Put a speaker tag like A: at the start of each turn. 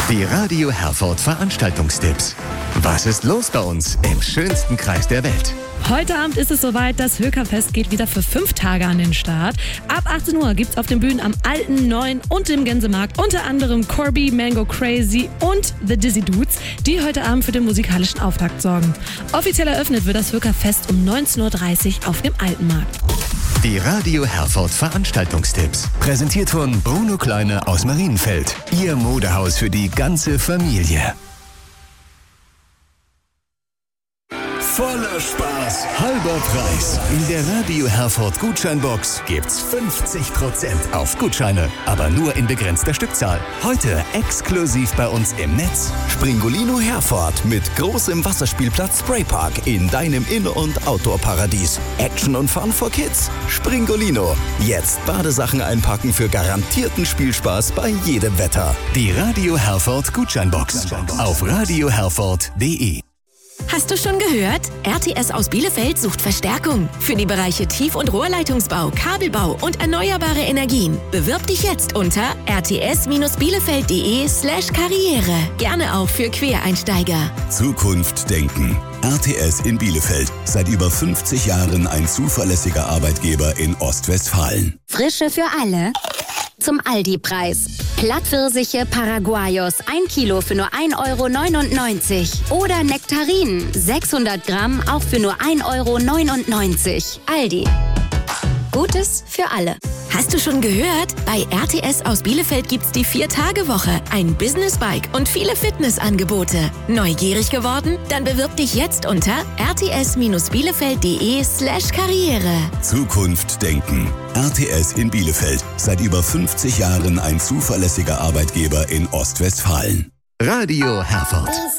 A: Die Radio Herford Veranstaltungstipps. Was ist los bei uns im schönsten Kreis der Welt?
B: Heute Abend ist es soweit, das Hökerfest geht wieder für 5 Tage an den Start. Ab 18 Uhr gibt's auf den Bühnen am Alten, Neuen und im Gänsemarkt unter anderem Corby, Mango Crazy und The Dizzy Dudes, die heute Abend für den musikalischen Auftakt sorgen. Offiziell eröffnet wird das Hökerfest um 19.30 Uhr auf dem Alten Markt.
A: Die Radio Herford Veranstaltungstipps. Präsentiert von Bruno Kleine aus Marienfeld. Ihr Modehaus für die ganze Familie. Voller Spaß, halber Preis. In der Radio Herford Gutscheinbox gibt's 50% auf Gutscheine, aber nur in begrenzter Stückzahl. Heute exklusiv bei uns im Netz.
C: Springolino Herford mit großem Wasserspielplatz Spraypark in deinem In- und Outdoor-Paradies. Action und Fun for Kids. Springolino. Jetzt Badesachen einpacken für garantierten Spielspaß bei jedem Wetter.
A: Die Radio Herford Gutscheinbox auf radioherford.de.
D: Hast du schon gehört? RTS aus Bielefeld sucht Verstärkung für die Bereiche Tief- und Rohrleitungsbau, Kabelbau und erneuerbare Energien. Bewirb dich jetzt unter rts-bielefeld.de/karriere. Gerne auch für Quereinsteiger.
C: Zukunft denken. RTS in Bielefeld. Seit über 50 Jahren ein zuverlässiger Arbeitgeber in Ostwestfalen.
E: Frische für alle. Zum Aldi-Preis. Plattpfirsiche Paraguayos 1 Kilo für nur 1,99 € oder Nektarinen 600 Gramm auch für nur 1,99 €. Aldi. Gutes für alle.
D: Hast du schon gehört? Bei RTS aus Bielefeld gibt's die 4-Tage-Woche, ein Business-Bike und viele Fitnessangebote. Neugierig geworden? Dann bewirb dich jetzt unter rts-bielefeld.de/karriere.
C: Zukunft denken. RTS in Bielefeld. Seit über 50 Jahren ein zuverlässiger Arbeitgeber in Ostwestfalen.
A: Radio Herford.